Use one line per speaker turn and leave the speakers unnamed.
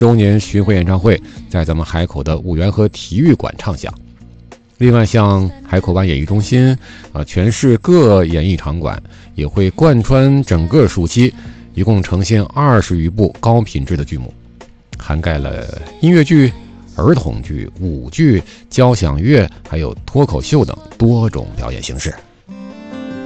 周年巡回演唱会在咱们海口的五缘河体育馆唱响。另外，像海口湾演艺中心全市各演艺场馆也会贯穿整个暑期，一共呈现20余部高品质的剧目，涵盖了音乐剧、儿童剧、舞剧、交响乐，还有脱口秀等多种表演形式。